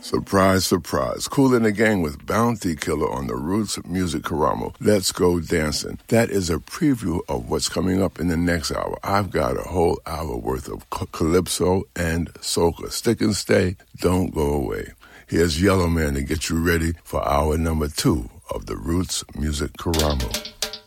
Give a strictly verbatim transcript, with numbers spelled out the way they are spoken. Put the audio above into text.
Surprise, surprise. Kool and the Gang with Bounty Killer on the Roots Music Karamo. Let's go dancing. That is a preview of what's coming up in the next hour. I've got a whole hour worth of calypso and soca. Stick and stay. Don't go away. Here's Yellow Man to get you ready for hour number two of the Roots Music Karamo.